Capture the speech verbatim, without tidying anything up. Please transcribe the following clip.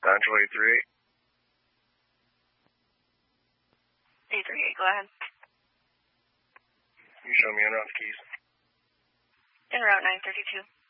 nine two eight three eight. eight three eight, go ahead. Can you show me en route keys? En route nine thirty-two.